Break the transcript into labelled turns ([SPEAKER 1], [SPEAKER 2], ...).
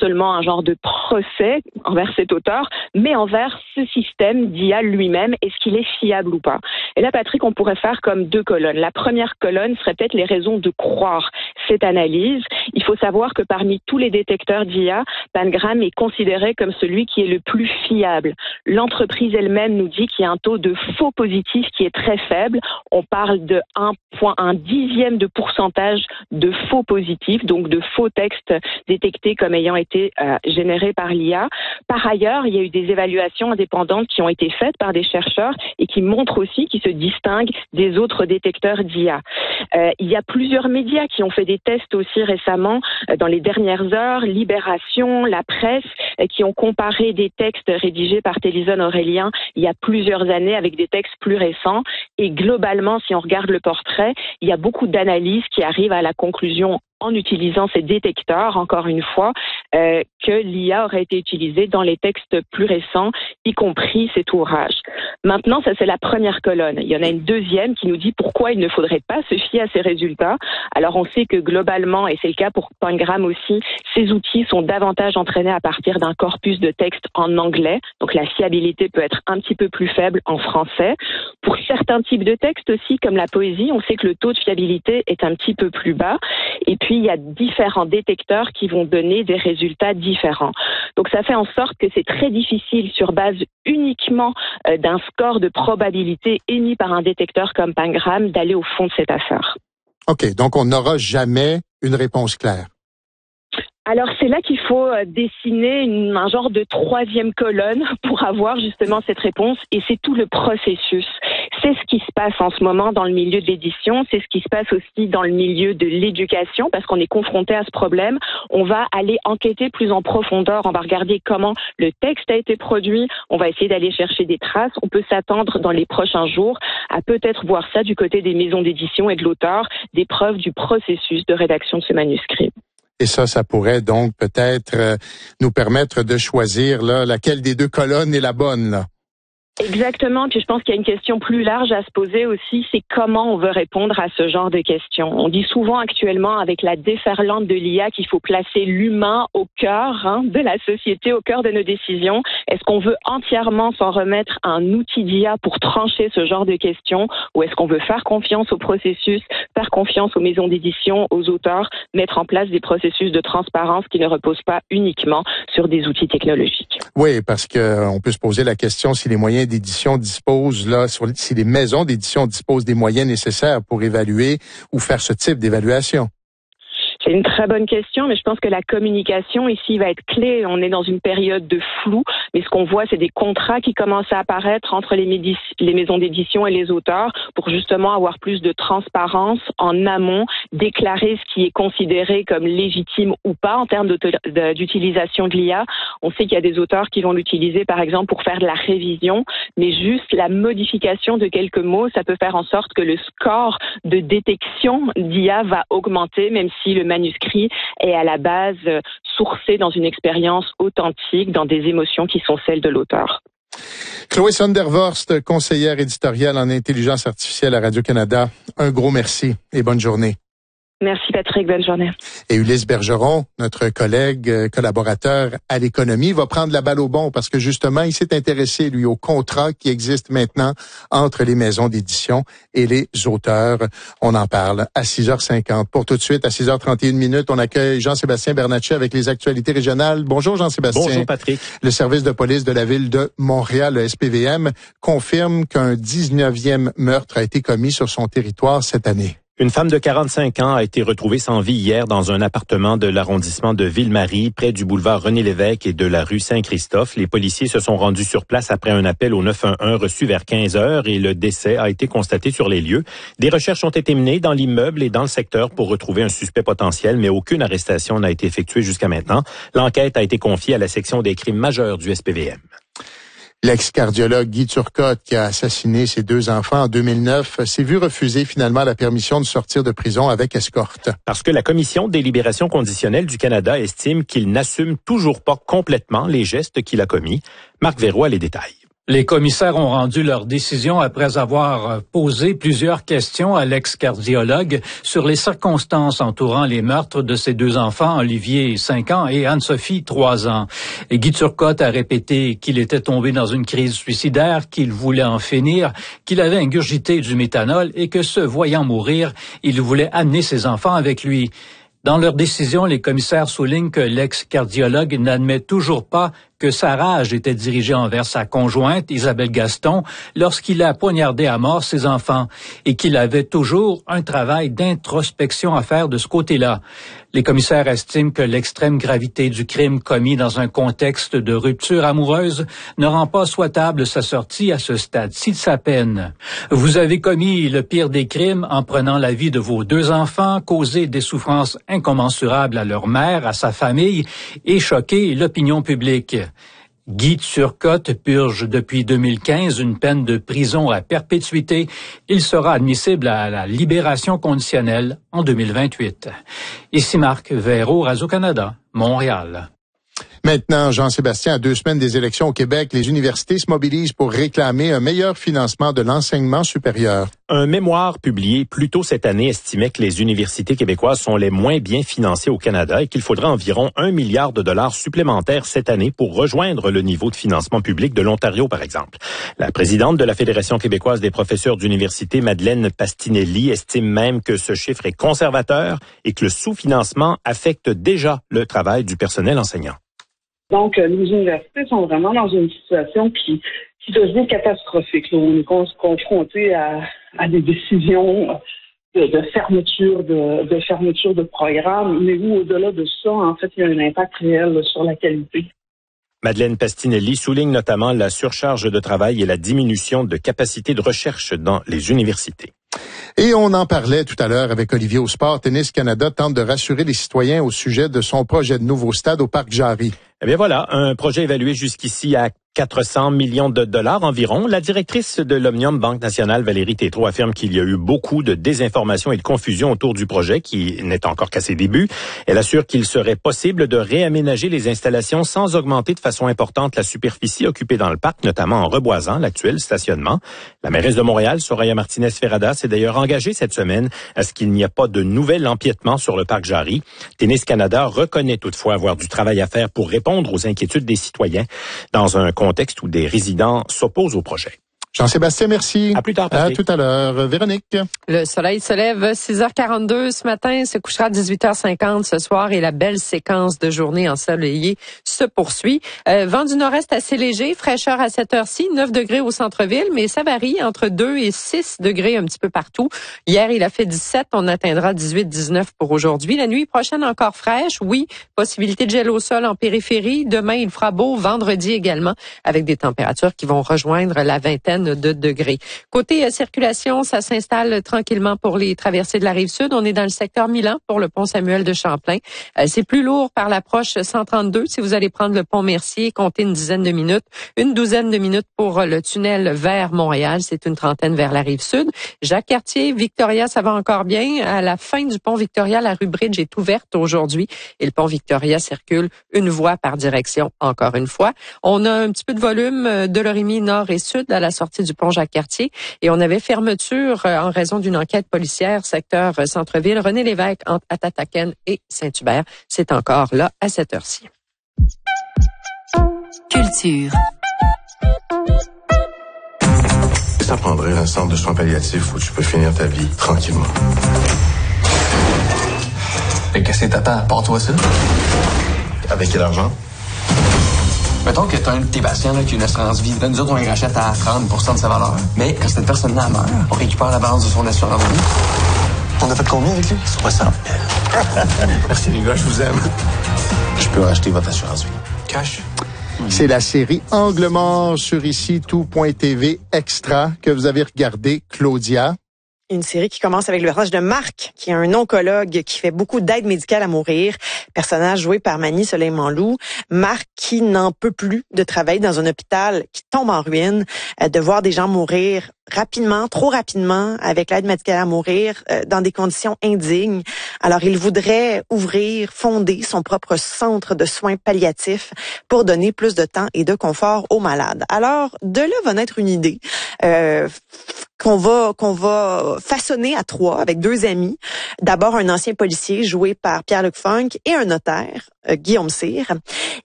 [SPEAKER 1] seulement un genre de procès envers cet auteur, mais envers ce système d'IA lui-même. Est-ce qu'il est fiable ou pas? Et là, Patrick, on pourrait faire comme deux colonnes. La première colonne serait peut-être les raisons de croire cette analyse. Il faut savoir que parmi tous les détecteurs d'IA, Pangram est considéré comme celui qui est le plus fiable. L'entreprise elle-même nous dit qu'il y a un taux de faux positifs qui est très faible. On parle de 1,1 de pourcentage de faux positifs, donc de faux textes détectés comme ayant été générés par l'IA. Par ailleurs, il y a eu des évaluations indépendantes qui ont été faites par des chercheurs et qui montrent aussi qu'ils se distinguent des autres détecteurs d'IA. Il y a plusieurs médias qui ont fait des tests aussi récemment, dans les dernières heures, Libération, La Presse, qui ont comparé des textes rédigés par Téléson Aurélien il y a plusieurs années avec des textes plus récents. Et globalement, si on regarde le portrait, il y a beaucoup d'analyses qui arrivent à la conclusion en utilisant ces détecteurs, encore une fois, que l'IA aurait été utilisée dans les textes plus récents, y compris cet ouvrage. Maintenant, ça c'est la première colonne. Il y en a une deuxième qui nous dit pourquoi il ne faudrait pas se fier à ces résultats. Alors on sait que globalement, et c'est le cas pour Pangram aussi, ces outils sont davantage entraînés à partir d'un corpus de texte en anglais, donc la fiabilité peut être un petit peu plus faible en français. Pour certains types de textes aussi, comme la poésie, on sait que le taux de fiabilité est un petit peu plus bas. Et puis, il y a différents détecteurs qui vont donner des résultats différents. Donc, ça fait en sorte que c'est très difficile, sur base uniquement d'un score de probabilité émis par un détecteur comme Pangram, d'aller au fond de cette affaire.
[SPEAKER 2] OK, donc on n'aura jamais une réponse claire.
[SPEAKER 1] Alors, c'est là qu'il faut dessiner un genre de troisième colonne pour avoir justement cette réponse, et c'est tout le processus. C'est ce qui se passe en ce moment dans le milieu de l'édition, c'est ce qui se passe aussi dans le milieu de l'éducation, parce qu'on est confronté à ce problème. On va aller enquêter plus en profondeur, on va regarder comment le texte a été produit, on va essayer d'aller chercher des traces. On peut s'attendre dans les prochains jours à peut-être voir ça du côté des maisons d'édition et de l'auteur, des preuves du processus de rédaction de ce manuscrit.
[SPEAKER 2] Et ça pourrait donc peut-être nous permettre de choisir là laquelle des deux colonnes est la bonne, là.
[SPEAKER 1] Exactement, puis je pense qu'il y a une question plus large à se poser aussi, c'est comment on veut répondre à ce genre de questions. On dit souvent actuellement avec la déferlante de l'IA qu'il faut placer l'humain au cœur de la société, au cœur de nos décisions. Est-ce qu'on veut entièrement s'en remettre à un outil d'IA pour trancher ce genre de questions, ou est-ce qu'on veut faire confiance au processus, faire confiance aux maisons d'édition, aux auteurs, mettre en place des processus de transparence qui ne reposent pas uniquement sur des outils technologiques?
[SPEAKER 2] Oui, parce que on peut se poser la question si les moyens d'édition disposent là, si les maisons d'édition disposent des moyens nécessaires pour évaluer ou faire ce type d'évaluation.
[SPEAKER 1] C'est une très bonne question, mais je pense que la communication ici va être clé. On est dans une période de flou, mais ce qu'on voit, c'est des contrats qui commencent à apparaître entre les maisons d'édition et les auteurs pour justement avoir plus de transparence en amont, déclarer ce qui est considéré comme légitime ou pas en termes d'utilisation de l'IA. On sait qu'il y a des auteurs qui vont l'utiliser, par exemple, pour faire de la révision, mais juste la modification de quelques mots, ça peut faire en sorte que le score de détection d'IA va augmenter, même si le manuscrit est à la base sourcé dans une expérience authentique, dans des émotions qui sont celles de l'auteur.
[SPEAKER 2] Chloé Sondervorst, conseillère éditoriale en intelligence artificielle à Radio-Canada, un gros merci et bonne journée.
[SPEAKER 1] Merci Patrick, bonne journée.
[SPEAKER 2] Et Ulysse Bergeron, notre collègue, collaborateur à l'économie, va prendre la balle au bon parce que justement, il s'est intéressé, lui, au contrat qui existe maintenant entre les maisons d'édition et les auteurs. On en parle à 6h50. Pour tout de suite, à 6h31, on accueille Jean-Sébastien Bernatchez avec les actualités régionales. Bonjour Jean-Sébastien.
[SPEAKER 3] Bonjour Patrick.
[SPEAKER 2] Le service de police de la ville de Montréal, le SPVM, confirme qu'un 19e meurtre a été commis sur son territoire cette année.
[SPEAKER 3] Une femme de 45 ans a été retrouvée sans vie hier dans un appartement de l'arrondissement de Ville-Marie, près du boulevard René-Lévesque et de la rue Saint-Christophe. Les policiers se sont rendus sur place après un appel au 911 reçu vers 15 heures et le décès a été constaté sur les lieux. Des recherches ont été menées dans l'immeuble et dans le secteur pour retrouver un suspect potentiel, mais aucune arrestation n'a été effectuée jusqu'à maintenant. L'enquête a été confiée à la section des crimes majeurs du SPVM.
[SPEAKER 2] L'ex-cardiologue Guy Turcotte, qui a assassiné ses 2 enfants en 2009, s'est vu refuser finalement la permission de sortir de prison avec escorte.
[SPEAKER 3] Parce que la Commission des libérations conditionnelles du Canada estime qu'il n'assume toujours pas complètement les gestes qu'il a commis. Marc Véro a les détails.
[SPEAKER 4] Les commissaires ont rendu leur décision après avoir posé plusieurs questions à l'ex-cardiologue sur les circonstances entourant les meurtres de ses 2 enfants, Olivier, 5 ans, et Anne-Sophie, 3 ans. Et Guy Turcotte a répété qu'il était tombé dans une crise suicidaire, qu'il voulait en finir, qu'il avait ingurgité du méthanol et que, se voyant mourir, il voulait amener ses enfants avec lui. Dans leur décision, les commissaires soulignent que l'ex-cardiologue n'admet toujours pas que sa rage était dirigée envers sa conjointe, Isabelle Gaston, lorsqu'il a poignardé à mort ses enfants, et qu'il avait toujours un travail d'introspection à faire de ce côté-là. Les commissaires estiment que l'extrême gravité du crime commis dans un contexte de rupture amoureuse ne rend pas souhaitable sa sortie à ce stade-ci de sa peine. Vous avez commis le pire des crimes en prenant la vie de vos 2 enfants, causé des souffrances incommensurables à leur mère, à sa famille, et choqué l'opinion publique. Guy Turcotte purge depuis 2015 une peine de prison à perpétuité. Il sera admissible à la libération conditionnelle en 2028. Ici Marc Véro, Radio-Canada, Montréal.
[SPEAKER 2] Maintenant, Jean-Sébastien, à 2 semaines des élections au Québec, les universités se mobilisent pour réclamer un meilleur financement de l'enseignement supérieur.
[SPEAKER 3] Un mémoire publié plus tôt cette année estimait que les universités québécoises sont les moins bien financées au Canada et qu'il faudrait environ 1 milliard de dollars supplémentaires cette année pour rejoindre le niveau de financement public de l'Ontario, par exemple. La présidente de la Fédération québécoise des professeurs d'université, Madeleine Pastinelli, estime même que ce chiffre est conservateur et que le sous-financement affecte déjà le travail du personnel enseignant.
[SPEAKER 5] Donc, les universités sont vraiment dans une situation qui devient catastrophique. Là, on est confronté à des décisions de fermeture de programmes, mais où, au-delà de ça, en fait, il y a un impact réel sur la qualité.
[SPEAKER 3] Madeleine Pastinelli souligne notamment la surcharge de travail et la diminution de capacité de recherche dans les universités.
[SPEAKER 2] Et on en parlait tout à l'heure avec Olivier au Sport. Tennis Canada tente de rassurer les citoyens au sujet de son projet de nouveau stade au Parc Jarry.
[SPEAKER 3] Eh bien voilà, un projet évalué jusqu'ici à 400 millions de dollars environ. La directrice de l'Omnium Banque Nationale, Valérie Tétrault, affirme qu'il y a eu beaucoup de désinformation et de confusion autour du projet qui n'est encore qu'à ses débuts. Elle assure qu'il serait possible de réaménager les installations sans augmenter de façon importante la superficie occupée dans le parc, notamment en reboisant l'actuel stationnement. La mairesse de Montréal, Soraya Martinez-Ferrada, s'est d'ailleurs engagée cette semaine à ce qu'il n'y ait pas de nouvel empiètement sur le Parc Jarry. Tennis Canada reconnaît toutefois avoir du travail à faire pour répondre aux inquiétudes des citoyens dans un contexte où des résidents s'opposent au projet.
[SPEAKER 2] Jean-Sébastien, merci.
[SPEAKER 3] À plus tard, Patrick.
[SPEAKER 2] À tout à l'heure. Véronique.
[SPEAKER 6] Le soleil se lève 6h42 ce matin, se couchera à 18h50 ce soir et la belle séquence de journée ensoleillée se poursuit. Vent du nord-est assez léger, fraîcheur à cette heure-ci, 9 degrés au centre-ville, mais ça varie entre 2 et 6 degrés un petit peu partout. Hier, il a fait 17, on atteindra 18-19 pour aujourd'hui. La nuit prochaine encore fraîche, oui, possibilité de gel au sol en périphérie. Demain, il fera beau, vendredi également, avec des températures qui vont rejoindre la vingtaine de degrés. Côté circulation, ça s'installe tranquillement pour les traversées de la Rive-Sud. On est dans le secteur Milan pour le pont Samuel de Champlain. C'est plus lourd par l'approche 132. Si vous allez prendre le pont Mercier, comptez une dizaine de minutes. Une douzaine de minutes pour le tunnel vers Montréal. C'est une trentaine vers la Rive-Sud. Jacques-Cartier, Victoria, ça va encore bien. À la fin du pont Victoria, la rue Bridge est ouverte aujourd'hui et le pont Victoria circule une voie par direction encore une fois. On a un petit peu de volume de Lorimier nord et sud à la sortie du pont Jacques-Cartier et on avait fermeture en raison d'une enquête policière secteur centre-ville. René Lévesque entre Atataken et Saint-Hubert. C'est encore là à cette heure-ci.
[SPEAKER 7] Culture.
[SPEAKER 8] Ça prendrait un centre de soins palliatifs où tu peux finir ta vie tranquillement.
[SPEAKER 9] Mais qu'est-ce que t'attends? Porte-toi ça.
[SPEAKER 8] Avec quel argent?
[SPEAKER 9] Mettons que t'as un de tes patients là, qui a une assurance vie. Là, nous autres, on les rachète à 30% de sa valeur. Mais quand cette personne-là meurt, on récupère la balance de son assurance vie.
[SPEAKER 8] On a fait combien avec lui? 60 000. Merci les gars, je vous aime. Je peux racheter votre assurance vie.
[SPEAKER 9] Cash.
[SPEAKER 2] C'est la série Angle mort sur ici tout.tv extra que vous avez regardé, Claudia.
[SPEAKER 10] Une série qui commence avec le personnage de Marc, qui est un oncologue qui fait beaucoup d'aide médicale à mourir. Personnage joué par Mani Soleil-Manlou. Marc qui n'en peut plus de travailler dans un hôpital qui tombe en ruine, de voir des gens mourir rapidement, trop rapidement, avec l'aide médicale à mourir, dans des conditions indignes. Alors, il voudrait fonder son propre centre de soins palliatifs pour donner plus de temps et de confort aux malades. Alors, de là va naître une idée qu'on va façonner à 3 avec 2 amis. D'abord, un ancien policier joué par Pierre-Luc Funk et un notaire, Guillaume Cyr.